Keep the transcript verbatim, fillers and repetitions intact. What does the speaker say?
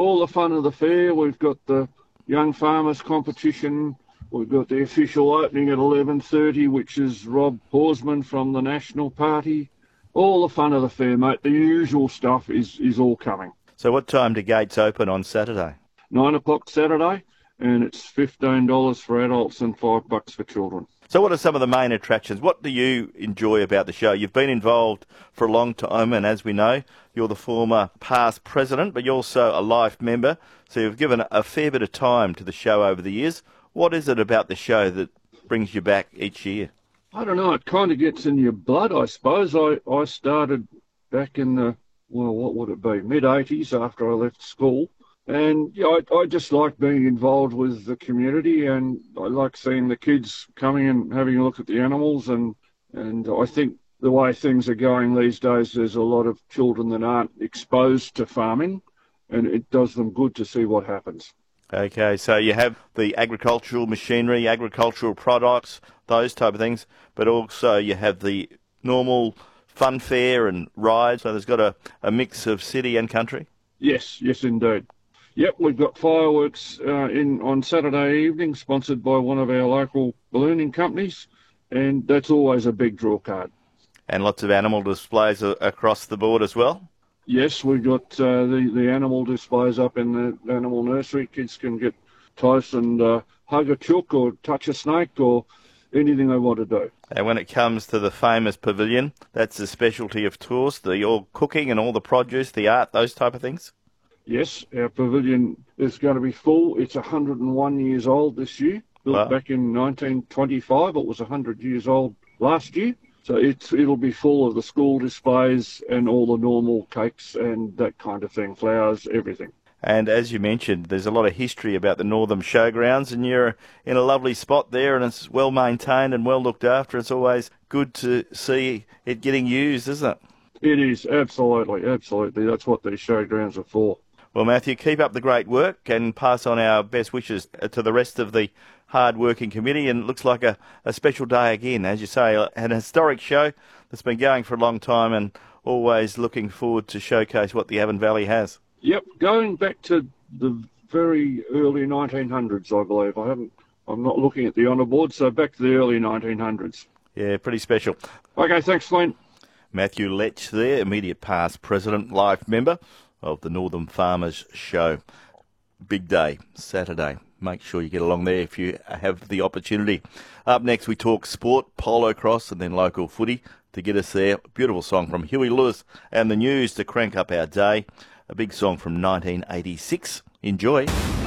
all the fun of the fair. We've got the Young Farmers competition. We've got the official opening at eleven thirty, which is Rob Horsman from the National Party. All the fun of the fair, mate. The usual stuff is, is all coming. So what time do gates open on Saturday? Nine o'clock Saturday, and it's fifteen dollars for adults and five bucks for children. So what are some of the main attractions? What do you enjoy about the show? You've been involved for a long time, and as we know, you're the former past president, but you're also a life member, so you've given a fair bit of time to the show over the years. What is it about the show that brings you back each year? I don't know, it kind of gets in your blood, I suppose. I, I started back in the, well, what would it be, mid-eighties after I left school. And yeah, I, I just like being involved with the community, and I like seeing the kids coming and having a look at the animals. And, and I think the way things are going these days, there's a lot of children that aren't exposed to farming, and it does them good to see what happens. Okay, so you have the agricultural machinery, agricultural products, those type of things, but also you have the normal fun fair and rides, so there's got a, a mix of city and country? Yes, yes indeed. Yep, we've got fireworks uh, in on Saturday evening, sponsored by one of our local ballooning companies, and that's always a big draw card. And lots of animal displays a- across the board as well? Yes, we've got uh, the, the animal displays up in the animal nursery. Kids can get close and uh, hug a chook or touch a snake or anything they want to do. And when it comes to the famous pavilion, that's the specialty of tours, the all cooking and all the produce, the art, those type of things? Yes, our pavilion is going to be full. It's one hundred and one years old this year. Built Wow. back in nineteen twenty-five. It was one hundred years old last year. So it's, it'll be full of the school displays and all the normal cakes and that kind of thing, flowers, everything. And as you mentioned, there's a lot of history about the Northam Showgrounds, and you're in a lovely spot there, and it's well maintained and well looked after. It's always good to see it getting used, isn't it? It is, absolutely, absolutely. That's what these showgrounds are for. Well, Matthew, keep up the great work and pass on our best wishes to the rest of the hard-working committee. And it looks like a, a special day again, as you say, an historic show that's been going for a long time, and always looking forward to showcase what the Avon Valley has. Yep, going back to the very early nineteen hundreds, I believe. I haven't, I'm not looking at the honour board, so back to the early nineteen hundreds. Yeah, pretty special. Okay, thanks, Flynn. Matthew Letch there, immediate past president, life member of the Northam Farmers Show. Big day, Saturday. Make sure you get along there if you have the opportunity. Up next, we talk sport, polo cross, and then local footy. To get us there, beautiful song from Huey Lewis and the News to crank up our day. A big song from nineteen eighty-six. Enjoy.